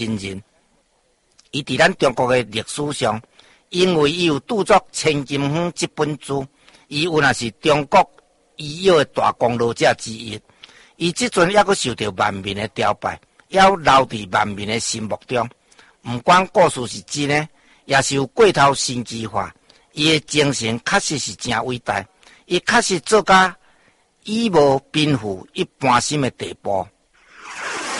真人。伊伫咱中国的历史上，因为伊有著作《千金坊》这本书，伊有若是中国医药的大功劳者之一。伊即阵还阁受到万民的朝拜，还留伫万民的心目中。毋管故事是真的，也是有过头神奇化，伊的精神确实是真伟大。伊确实做甲语无宾附、一般心的地步。